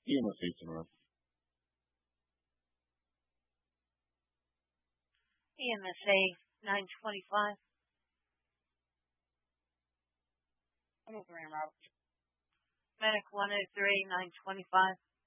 EMS 18 rep. EMSA 925. I'm over in Roberts. Medic 103 925.